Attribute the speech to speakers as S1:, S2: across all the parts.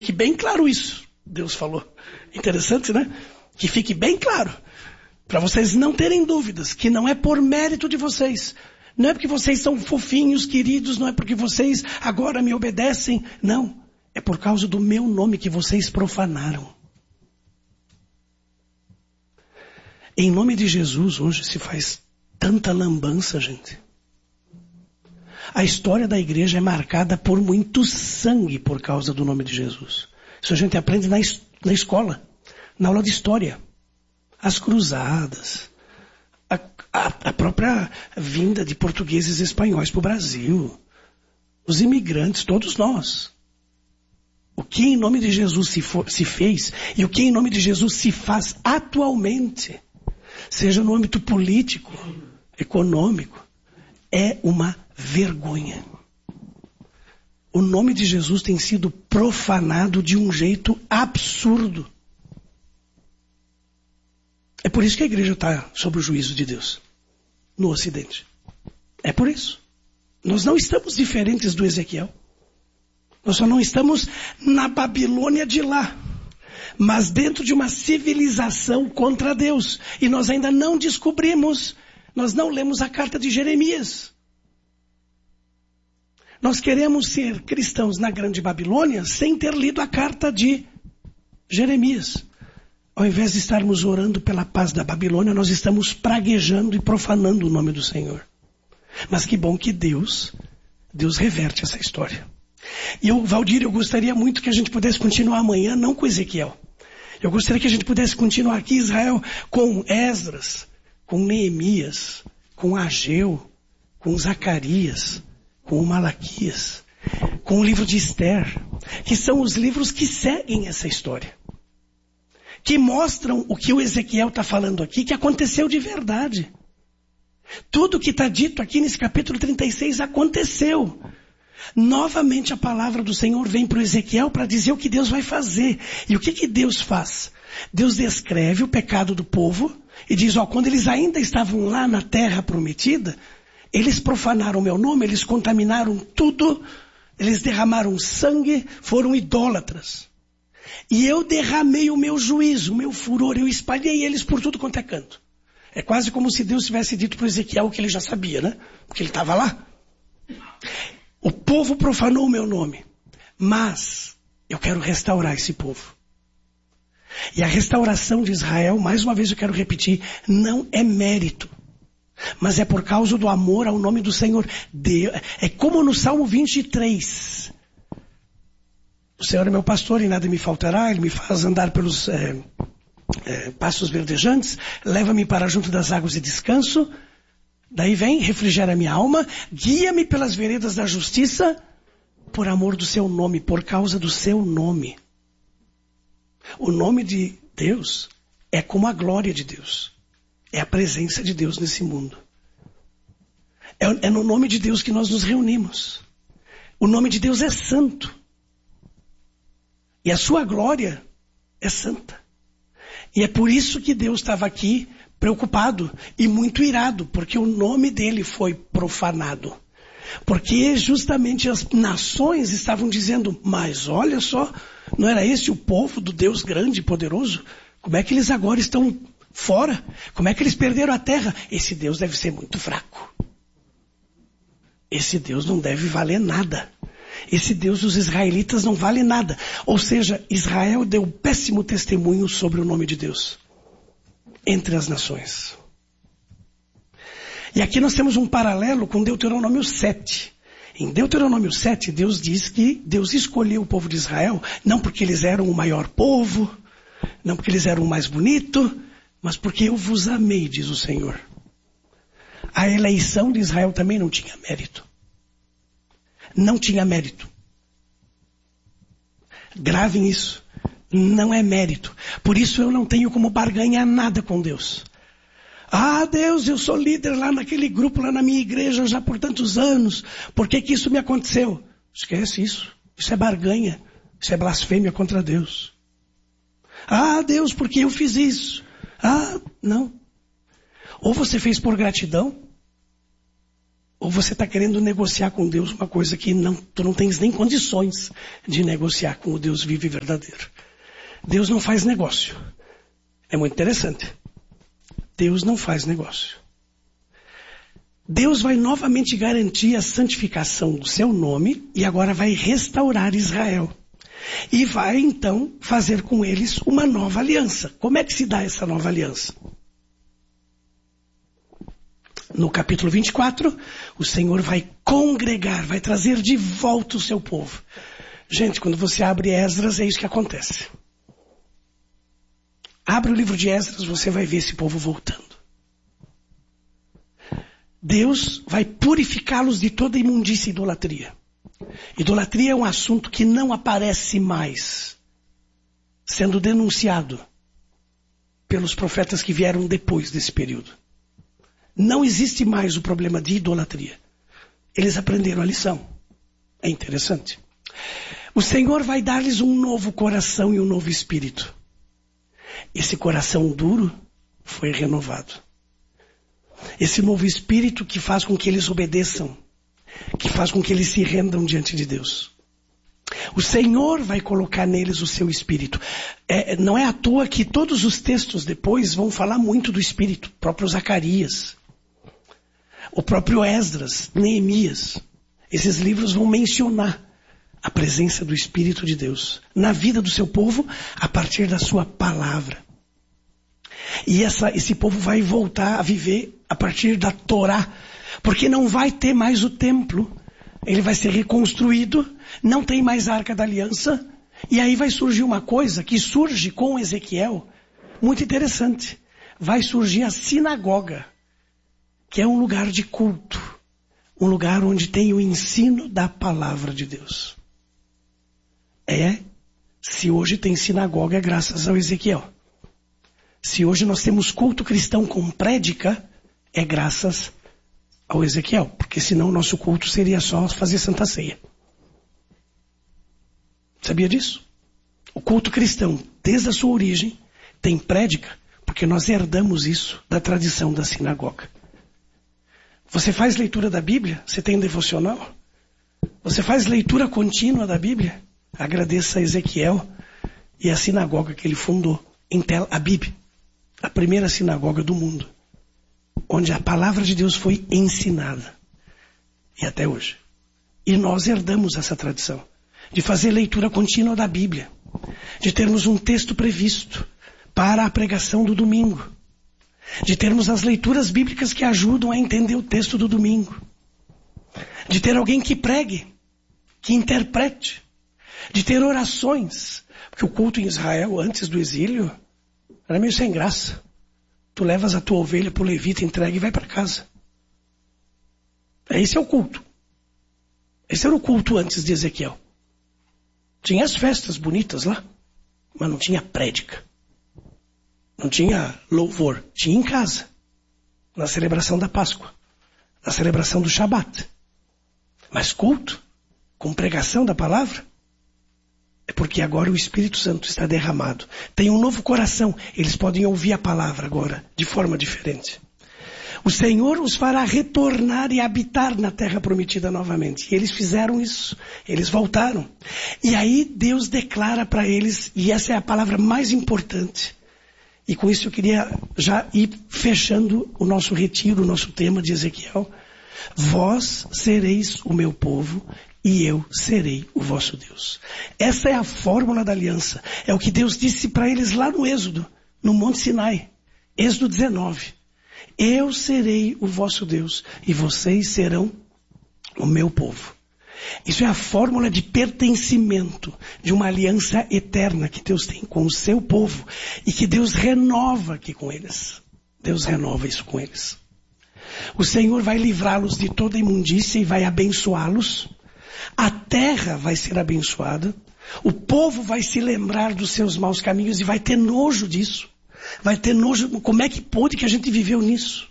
S1: fique bem claro isso, Deus falou. Interessante, né? Que fique bem claro. Para vocês não terem dúvidas, que não é por mérito de vocês. Não é porque vocês são fofinhos, queridos, não é porque vocês agora me obedecem. Não. É por causa do meu nome que vocês profanaram. Em nome de Jesus, hoje se faz tanta lambança, gente. A história da igreja é marcada por muito sangue por causa do nome de Jesus. Isso a gente aprende na escola, na aula de história. As cruzadas, a própria vinda de portugueses e espanhóis para o Brasil, os imigrantes, todos nós. O que em nome de Jesus se fez e o que em nome de Jesus se faz atualmente, seja no âmbito político, econômico, é uma vergonha. O nome de Jesus tem sido profanado de um jeito absurdo. É por isso que a igreja está sob o juízo de Deus no Ocidente. É por isso. Nós não estamos diferentes do Ezequiel. Nós só não estamos na Babilônia de lá, mas dentro de uma civilização contra Deus. E nós ainda não descobrimos, nós não lemos a carta de Jeremias. Nós queremos ser cristãos na Grande Babilônia sem ter lido a carta de Jeremias. Ao invés de estarmos orando pela paz da Babilônia, nós estamos praguejando e profanando o nome do Senhor. Mas que bom que Deus reverte essa história. E Valdir, eu gostaria muito que a gente pudesse continuar amanhã, não com Ezequiel. Eu gostaria que a gente pudesse continuar aqui em Israel com Esdras, com Neemias, com Ageu, com Zacarias, com Malaquias, com o livro de Esther, que são os livros que seguem essa história. Que mostram o que o Ezequiel está falando aqui, que aconteceu de verdade. Tudo que está dito aqui nesse capítulo 36 aconteceu. Novamente a palavra do Senhor vem para o Ezequiel para dizer o que Deus vai fazer. E o que Deus faz? Deus descreve o pecado do povo e diz, quando eles ainda estavam lá na terra prometida, eles profanaram o meu nome, eles contaminaram tudo, eles derramaram sangue, foram idólatras. E eu derramei o meu juízo, o meu furor, eu espalhei eles por tudo quanto é canto. É quase como se Deus tivesse dito para Ezequiel o que ele já sabia, né? Porque ele estava lá. O povo profanou o meu nome, mas eu quero restaurar esse povo. E a restauração de Israel, mais uma vez eu quero repetir, não é mérito, mas é por causa do amor ao nome do Senhor. É como no Salmo 23. O Senhor é meu pastor e nada me faltará, Ele me faz andar pelos pastos verdejantes, leva-me para junto das águas de descanso. Daí vem, refrigera minha alma, guia-me pelas veredas da justiça, por amor do seu nome, por causa do seu nome. O nome de Deus é como a glória de Deus. É a presença de Deus nesse mundo. É no nome de Deus que nós nos reunimos. O nome de Deus é santo. E a sua glória é santa. E é por isso que Deus estava aqui preocupado e muito irado, porque o nome dele foi profanado. Porque justamente as nações estavam dizendo, mas olha só, não era esse o povo do Deus grande e poderoso? Como é que eles agora estão fora? Como é que eles perderam a terra? Esse Deus deve ser muito fraco. Esse Deus não deve valer nada. Esse Deus dos israelitas não vale nada. Ou seja, Israel deu péssimo testemunho sobre o nome de Deus entre as nações. E aqui nós temos um paralelo com Deuteronômio 7. Em Deuteronômio 7, Deus diz que Deus escolheu o povo de Israel, não porque eles eram o maior povo, não porque eles eram o mais bonito, mas porque eu vos amei, diz o Senhor. A eleição de Israel também não tinha mérito. Não tinha mérito. Gravem isso. Não é mérito. Por isso eu não tenho como barganhar nada com Deus. Ah, Deus, eu sou líder lá naquele grupo, lá na minha igreja já por tantos anos. Por que que isso me aconteceu? Esquece isso. Isso é barganha. Isso é blasfêmia contra Deus. Ah, Deus, porque eu fiz isso? Ah, não. Ou você fez por gratidão, Ou você está querendo negociar com Deus uma coisa que tu não tens nem condições de negociar com o Deus vivo e verdadeiro. Deus não faz negócio. É muito interessante. Deus não faz negócio. Deus vai novamente garantir a santificação do seu nome e agora vai restaurar Israel. E vai então fazer com eles uma nova aliança. Como é que se dá essa nova aliança? No capítulo 24, o Senhor vai congregar, vai trazer de volta o seu povo. Gente, quando você abre Esdras, é isso que acontece. Abre o livro de Esdras, você vai ver esse povo voltando. Deus vai purificá-los de toda imundícia e idolatria. Idolatria é um assunto que não aparece mais sendo denunciado pelos profetas que vieram depois desse período. Não existe mais o problema de idolatria. Eles aprenderam a lição. É interessante. O Senhor vai dar-lhes um novo coração e um novo espírito. Esse coração duro foi renovado. Esse novo espírito que faz com que eles obedeçam, que faz com que eles se rendam diante de Deus. O Senhor vai colocar neles o seu espírito. Não é à toa que todos os textos depois vão falar muito do espírito. O próprio Zacarias, o próprio Esdras, Neemias. Esses livros vão mencionar a presença do Espírito de Deus na vida do seu povo a partir da sua palavra. E esse povo vai voltar a viver a partir da Torá, porque não vai ter mais o templo. Ele vai ser reconstruído, não tem mais a Arca da Aliança, e aí vai surgir uma coisa que surge com Ezequiel, muito interessante. Vai surgir a sinagoga, que é um lugar de culto, um lugar onde tem o ensino da palavra de Deus. Se hoje tem sinagoga é graças ao Ezequiel. Se hoje nós temos culto cristão com prédica, é graças ao Ezequiel, porque senão o nosso culto seria só fazer Santa Ceia. Sabia disso? O culto cristão, desde a sua origem, tem prédica, porque nós herdamos isso da tradição da sinagoga. Você faz leitura da Bíblia? Você tem um devocional? Você faz leitura contínua da Bíblia? Agradeça a Ezequiel e a sinagoga que ele fundou em Tel Abib, a primeira sinagoga do mundo, onde a palavra de Deus foi ensinada. E até hoje. E nós herdamos essa tradição de fazer leitura contínua da Bíblia, de termos um texto previsto para a pregação do domingo, de termos as leituras bíblicas que ajudam a entender o texto do domingo, de ter alguém que pregue, que interprete, de ter orações, porque o culto em Israel antes do exílio era meio sem graça. Tu levas a tua ovelha para o levita, entrega e vai para casa. Esse é o culto. Esse era o culto antes de Ezequiel. Tinha as festas bonitas lá, mas não tinha prédica. Não tinha louvor. Tinha em casa, na celebração da Páscoa, na celebração do Shabat. Mas culto, com pregação da palavra, é porque agora o Espírito Santo está derramado. Tem um novo coração. Eles podem ouvir a palavra agora, de forma diferente. O Senhor os fará retornar e habitar na terra prometida novamente. E eles fizeram isso. Eles voltaram. E aí Deus declara para eles, e essa é a palavra mais importante. E com isso eu queria já ir fechando o nosso retiro, o nosso tema de Ezequiel. Vós sereis o meu povo, e eu serei o vosso Deus. Essa é a fórmula da aliança. É o que Deus disse para eles lá no Êxodo, no Monte Sinai. Êxodo 19. Eu serei o vosso Deus e vocês serão o meu povo. Isso é a fórmula de pertencimento de uma aliança eterna que Deus tem com o seu povo e que Deus renova aqui com eles. Deus renova isso com eles. O Senhor vai livrá-los de toda imundícia e vai abençoá-los. A terra vai ser abençoada. O povo vai se lembrar dos seus maus caminhos e vai ter nojo disso. Vai ter nojo. Como é que pôde que a gente viveu nisso?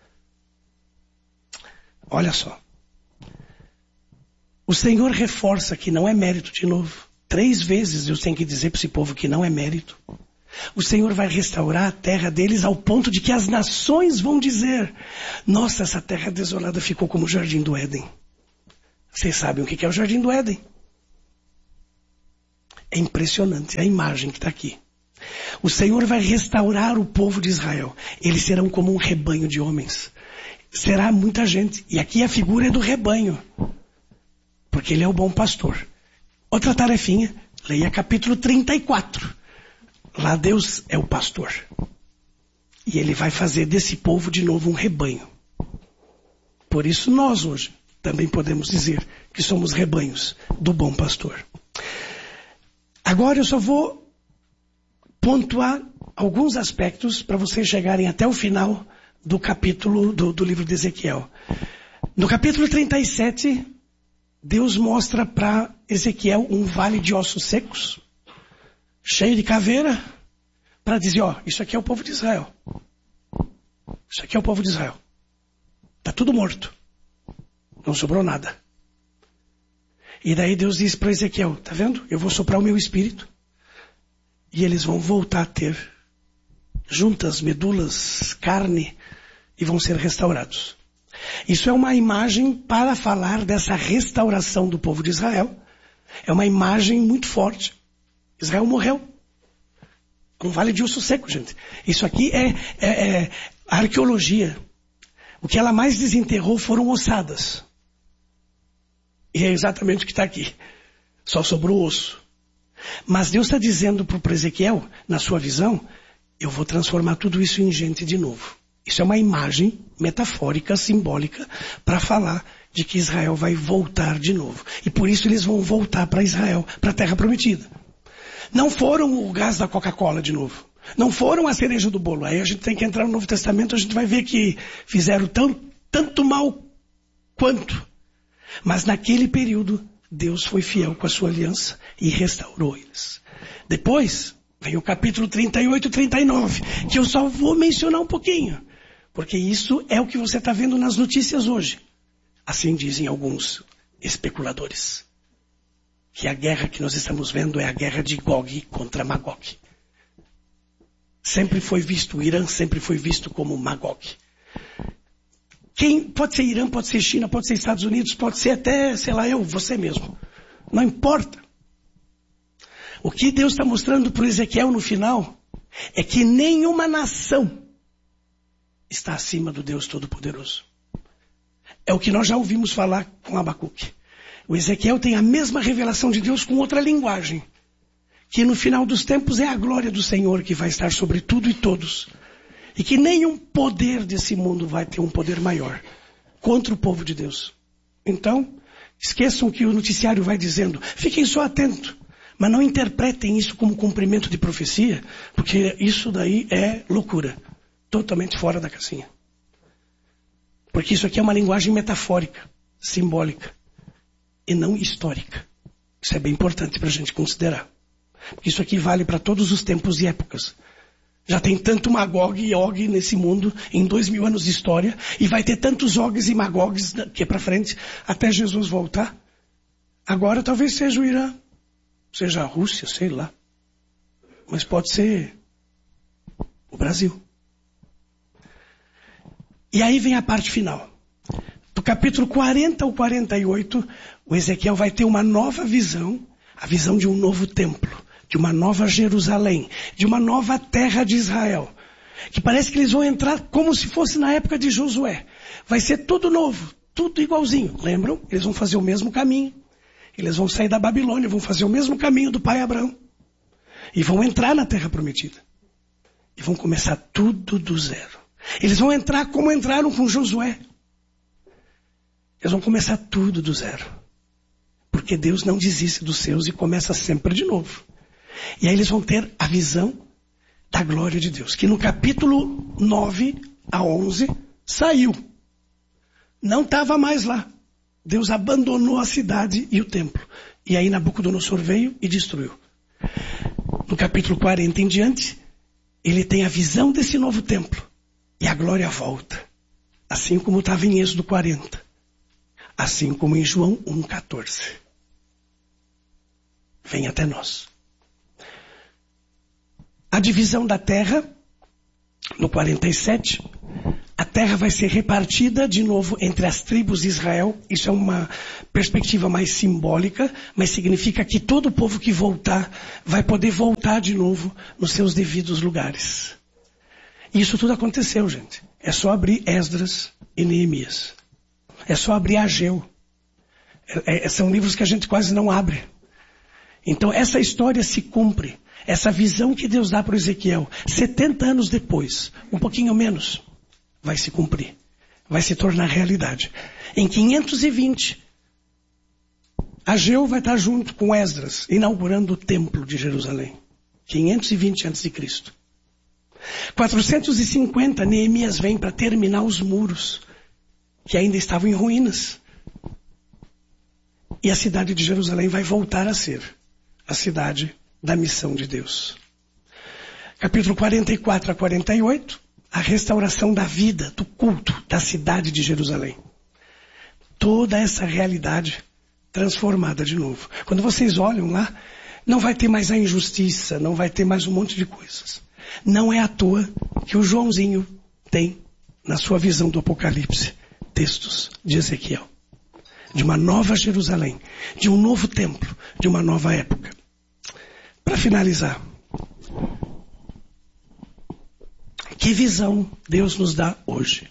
S1: Olha só. O Senhor reforça que não é mérito de novo. 3 vezes eu tenho que dizer para esse povo que não é mérito. O Senhor vai restaurar a terra deles ao ponto de que as nações vão dizer: nossa, essa terra desolada ficou como o Jardim do Éden. Vocês sabem o que é o Jardim do Éden? É impressionante a imagem que está aqui. O Senhor vai restaurar o povo de Israel. Eles serão como um rebanho de homens. Será muita gente. E aqui a figura é do rebanho. Porque ele é o bom pastor. Outra tarefinha, leia capítulo 34. Lá Deus é o pastor. E ele vai fazer desse povo de novo um rebanho. Por isso nós hoje também podemos dizer que somos rebanhos do bom pastor. Agora eu só vou pontuar alguns aspectos para vocês chegarem até o final do capítulo do livro de Ezequiel. No capítulo 37, Deus mostra para Ezequiel um vale de ossos secos, cheio de caveira, para dizer, ó, isso aqui é o povo de Israel. Isso aqui é o povo de Israel. Está tudo morto. Não sobrou nada. E daí Deus diz para Ezequiel, tá vendo? Eu vou soprar o meu espírito e eles vão voltar a ter juntas, medulas, carne e vão ser restaurados. Isso é uma imagem para falar dessa restauração do povo de Israel. É uma imagem muito forte. Israel morreu. Um vale de osso seco, gente. Isso aqui é arqueologia. O que ela mais desenterrou foram ossadas. E é exatamente o que está aqui. Só sobrou osso. Mas Deus está dizendo para o Ezequiel, na sua visão, eu vou transformar tudo isso em gente de novo. Isso é uma imagem metafórica, simbólica, para falar de que Israel vai voltar de novo. E por isso eles vão voltar para Israel, para a Terra Prometida. Não foram o gás da Coca-Cola de novo. Não foram a cereja do bolo. Aí a gente tem que entrar no Novo Testamento, a gente vai ver que fizeram tanto mal quanto. Mas naquele período, Deus foi fiel com a sua aliança e restaurou eles. Depois, vem o capítulo 38 e 39, que eu só vou mencionar um pouquinho. Porque isso é o que você está vendo nas notícias hoje. Assim dizem alguns especuladores. Que a guerra que nós estamos vendo é a guerra de Gog contra Magog. Sempre foi visto, o Irã sempre foi visto como Magog. Pode ser Irã, pode ser China, pode ser Estados Unidos, pode ser até, sei lá, você mesmo. Não importa. O que Deus está mostrando para Ezequiel no final é que nenhuma nação está acima do Deus Todo-Poderoso. É o que nós já ouvimos falar com Abacuque. O Ezequiel tem a mesma revelação de Deus com outra linguagem. Que no final dos tempos é a glória do Senhor que vai estar sobre tudo e todos. E que nenhum poder desse mundo vai ter um poder maior contra o povo de Deus. Então, esqueçam que o noticiário vai dizendo, fiquem só atentos, mas não interpretem isso como cumprimento de profecia, porque isso daí é loucura, totalmente fora da casinha. Porque isso aqui é uma linguagem metafórica, simbólica, e não histórica. Isso é bem importante para a gente considerar. Porque isso aqui vale para todos os tempos e épocas. Já tem tanto Magog e Og nesse mundo em 2000 anos de história. E vai ter tantos Ogs e Magogs daqui para frente até Jesus voltar. Agora talvez seja o Irã. Seja a Rússia, sei lá. Mas pode ser o Brasil. E aí vem a parte final. Do capítulo 40 ao 48, o Ezequiel vai ter uma nova visão. A visão de um novo templo. De uma nova Jerusalém, de uma nova terra de Israel, que parece que eles vão entrar como se fosse na época de Josué. Vai ser tudo novo, tudo igualzinho. Lembram? Eles vão fazer o mesmo caminho. Eles vão sair da Babilônia, vão fazer o mesmo caminho do pai Abraão. E vão entrar na terra prometida. E vão começar tudo do zero. Eles vão entrar como entraram com Josué. Eles vão começar tudo do zero. Porque Deus não desiste dos seus e começa sempre de novo. E aí eles vão ter a visão da glória de Deus. Que no capítulo 9 a 11 saiu. Não estava mais lá. Deus abandonou a cidade e o templo. E aí Nabucodonosor veio e destruiu. No capítulo 40 em diante, ele tem a visão desse novo templo. E a glória volta. Assim como estava em Êxodo 40. Assim como em João 1,14. Vem até nós. a divisão da terra, no 47, a terra vai ser repartida de novo entre as tribos de Israel. Isso é uma perspectiva mais simbólica, mas significa que todo o povo que voltar vai poder voltar de novo nos seus devidos lugares. E isso tudo aconteceu, gente. É só abrir Esdras e Neemias. É só abrir Ageu. São livros que a gente quase não abre. Então essa história se cumpre. Essa visão que Deus dá para o Ezequiel, 70 anos depois, um pouquinho menos, vai se cumprir. Vai se tornar realidade. Em 520, Ageu vai estar junto com Esdras, inaugurando o templo de Jerusalém. 520 a.C. 450, Neemias vem para terminar os muros, que ainda estavam em ruínas. E a cidade de Jerusalém vai voltar a ser a cidade da missão de Deus. Capítulo 44 a 48, a restauração da vida, do culto da cidade de Jerusalém. Toda essa realidade transformada de novo. Quando vocês olham lá, não vai ter mais a injustiça, não vai ter mais um monte de coisas. Não é à toa que o Joãozinho tem, na sua visão do Apocalipse, textos de Ezequiel. De uma nova Jerusalém, de um novo templo, de uma nova época. Para finalizar, que visão Deus nos dá hoje?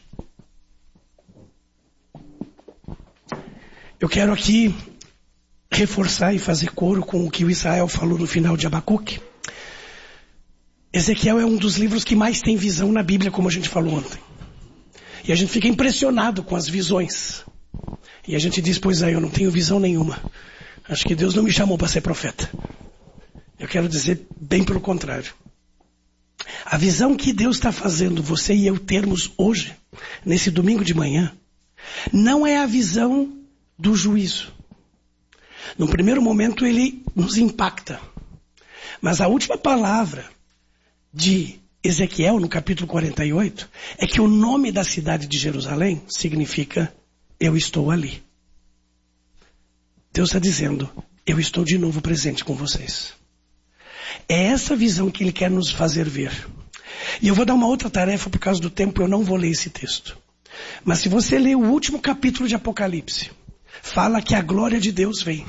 S1: Eu quero aqui reforçar e fazer coro com o que o Israel falou no final de Abacuque. Ezequiel é um dos livros que mais tem visão na Bíblia, como a gente falou ontem. E a gente fica impressionado com as visões. E a gente diz, pois é, eu não tenho visão nenhuma. Acho que Deus não me chamou para ser profeta. Eu quero dizer bem pelo contrário. A visão que Deus está fazendo você e eu termos hoje, nesse domingo de manhã, não é a visão do juízo. No primeiro momento ele nos impacta. Mas a última palavra de Ezequiel, no capítulo 48, é que o nome da cidade de Jerusalém significa eu estou ali. Deus está dizendo, eu estou de novo presente com vocês. É essa visão que Ele quer nos fazer ver. E eu vou dar uma outra tarefa, por causa do tempo eu não vou ler esse texto. Mas se você ler o último capítulo de Apocalipse, fala que a glória de Deus vem.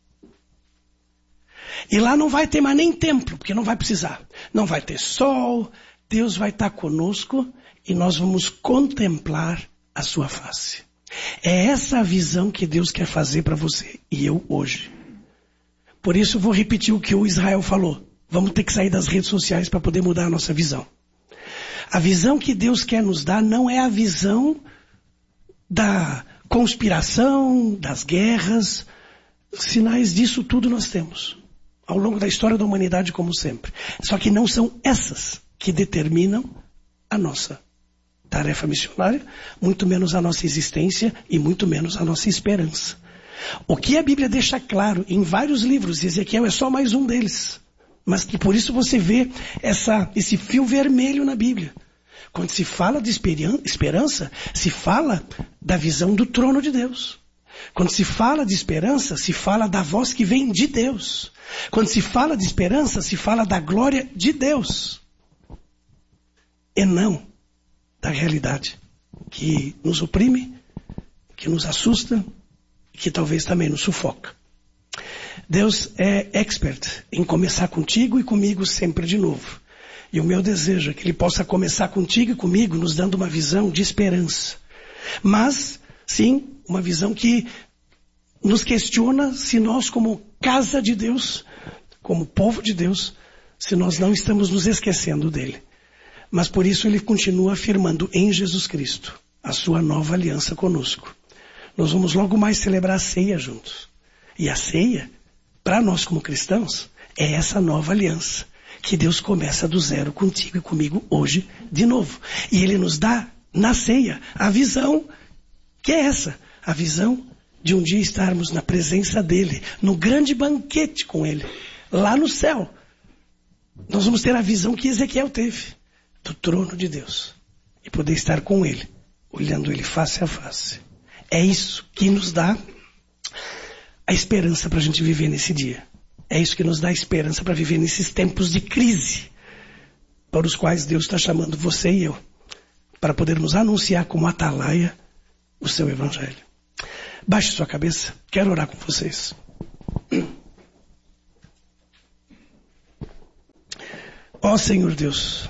S1: E lá não vai ter mais nem templo, porque não vai precisar. Não vai ter sol, Deus vai estar conosco e nós vamos contemplar a sua face. É essa a visão que Deus quer fazer para você e eu hoje. Por isso eu vou repetir o que o Israel falou. Vamos ter que sair das redes sociais para poder mudar a nossa visão. A visão que Deus quer nos dar não é a visão da conspiração, das guerras. Sinais disso tudo nós temos. Ao longo da história da humanidade, como sempre. Só que não são essas que determinam a nossa tarefa missionária, muito menos a nossa existência e muito menos a nossa esperança. O que a Bíblia deixa claro em vários livros, e Ezequiel é só mais um deles, mas que por isso você vê esse fio vermelho na Bíblia. Quando se fala de esperança, se fala da visão do trono de Deus. Quando se fala de esperança, se fala da voz que vem de Deus. Quando se fala de esperança, se fala da glória de Deus. E não da realidade que nos oprime, que nos assusta e que talvez também nos sufoca. Deus é expert em começar contigo e comigo sempre de novo. E o meu desejo é que Ele possa começar contigo e comigo nos dando uma visão de esperança. Mas, sim, uma visão que nos questiona se nós, como casa de Deus, como povo de Deus, se nós não estamos nos esquecendo dele. Mas por isso Ele continua afirmando em Jesus Cristo a sua nova aliança conosco. Nós vamos logo mais celebrar a ceia juntos. E a ceia, para nós como cristãos, é essa nova aliança que Deus começa do zero contigo e comigo hoje de novo. E Ele nos dá na ceia a visão que é essa, a visão de um dia estarmos na presença dEle, no grande banquete com Ele, lá no céu. Nós vamos ter a visão que Ezequiel teve, do trono de Deus, e poder estar com Ele, olhando Ele face a face. É isso que nos dá a esperança para a gente viver nesse dia. É isso que nos dá a esperança para viver nesses tempos de crise. para os quais Deus está chamando você e eu, para podermos anunciar como atalaia o seu evangelho. Baixe sua cabeça, quero orar com vocês. Ó Senhor Deus,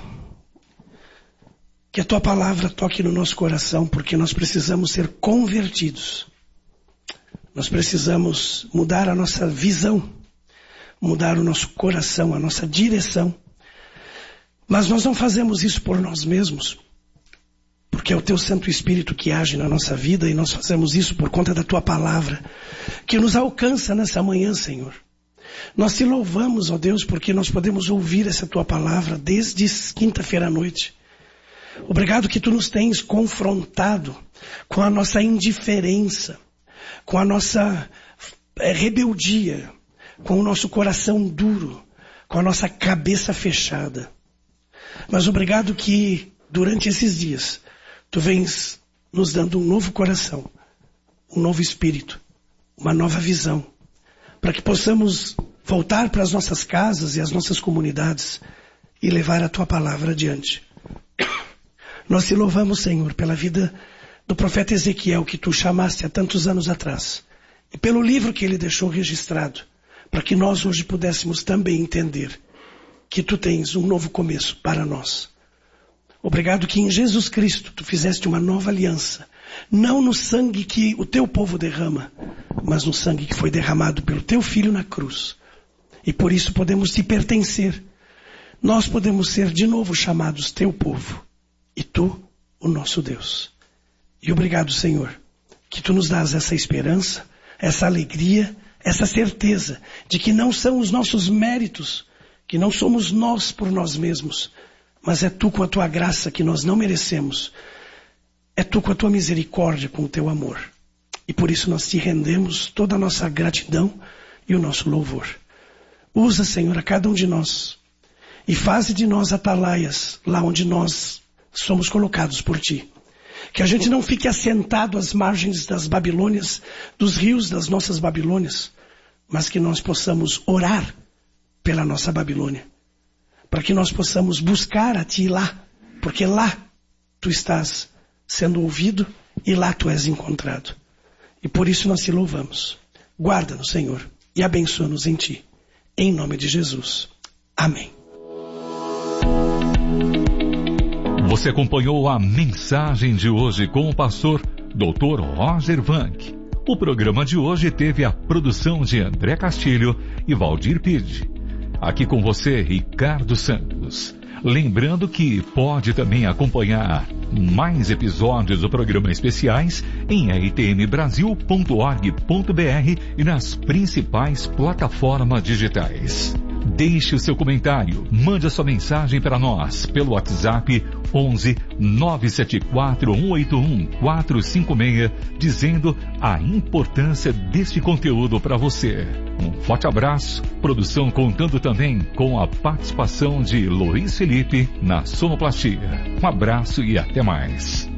S1: que a tua palavra toque no nosso coração, porque nós precisamos ser convertidos. Nós precisamos mudar a nossa visão, mudar o nosso coração, a nossa direção. Mas nós não fazemos isso por nós mesmos, porque é o teu Santo Espírito que age na nossa vida, e nós fazemos isso por conta da tua palavra, que nos alcança nessa manhã, Senhor. Nós te louvamos, ó Deus, porque nós podemos ouvir essa tua palavra desde quinta-feira à noite. Obrigado que tu nos tens confrontado com a nossa indiferença, com a nossa rebeldia, com o nosso coração duro, com a nossa cabeça fechada. Mas obrigado que durante esses dias tu vens nos dando um novo coração, um novo espírito, uma nova visão, para que possamos voltar para as nossas casas e as nossas comunidades e levar a tua palavra adiante. Nós te louvamos, Senhor, pela vida do profeta Ezequiel, que tu chamaste há tantos anos atrás, e pelo livro que ele deixou registrado, para que nós hoje pudéssemos também entender que tu tens um novo começo para nós. Obrigado que em Jesus Cristo tu fizeste uma nova aliança, não no sangue que o teu povo derrama, mas no sangue que foi derramado pelo teu Filho na cruz. E por isso podemos te pertencer. Nós podemos ser de novo chamados teu povo, e tu, o nosso Deus. E obrigado, Senhor, que tu nos dás essa esperança, essa alegria, essa certeza de que não são os nossos méritos, que não somos nós por nós mesmos, mas é tu com a tua graça que nós não merecemos. É tu com a tua misericórdia, com o teu amor. E por isso nós te rendemos toda a nossa gratidão e o nosso louvor. Usa, Senhor, a cada um de nós e faze de nós atalaias lá onde nós somos colocados por ti. Que a gente não fique assentado às margens das Babilônias, dos rios das nossas Babilônias, mas que nós possamos orar pela nossa Babilônia, para que nós possamos buscar a ti lá, porque lá tu estás sendo ouvido e lá tu és encontrado. E por isso nós te louvamos. Guarda-nos, Senhor, e abençoa-nos em ti. Em nome de Jesus. Amém.
S2: Você acompanhou a mensagem de hoje com o pastor Dr. Roger Vanck. O programa de hoje teve a produção de André Castilho e Valdir Pide. Aqui com você, Ricardo Santos. Lembrando que pode também acompanhar mais episódios do programa especiais em rtmbrasil.org.br e nas principais plataformas digitais. Deixe o seu comentário, mande a sua mensagem para nós pelo WhatsApp 11 974 181 456, dizendo a importância deste conteúdo para você. Um forte abraço, produção contando também com a participação de Luiz Felipe na sonoplastia. Um abraço e até mais.